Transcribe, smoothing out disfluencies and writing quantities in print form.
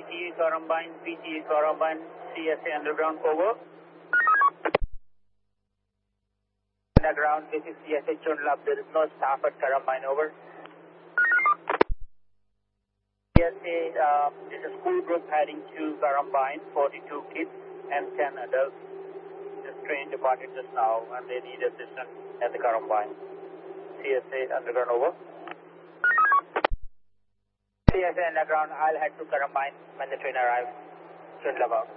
PTA Columbine, CSA underground, over. Underground, this is CSA Joondalup. There is no staff at Columbine, over. CSA is a school group heading to Columbine, 42 kids and 10 adults. The train departed just now and they need assistance at the Columbine. CSA underground, over. CSA underground, I'll head to Columbine when the train arrives. Joondalup out.